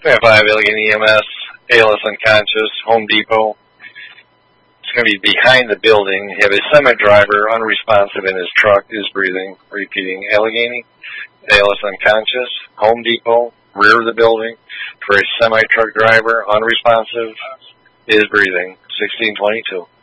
We have 5 Allegheny EMS, ALS unconscious, Home Depot. It's going to be behind the building. You have a semi-driver unresponsive in his truck, is breathing. Repeating, Allegheny, ALS unconscious, Home Depot, rear of the building. For a semi-truck driver, unresponsive, is breathing. 1622.